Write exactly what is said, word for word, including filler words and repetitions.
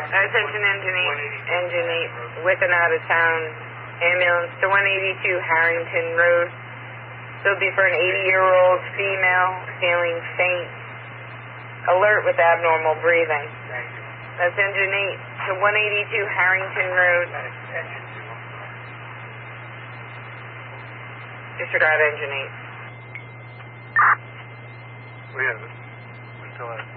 Attention engine eight, engine eight, with and out of town ambulance to one eighty-two Harrington Road. This will be for an eighty-year-old female feeling faint, alert with abnormal breathing. That's engine eight to one eighty-two Harrington Road. Disregard engine eight. We have it. We still have it.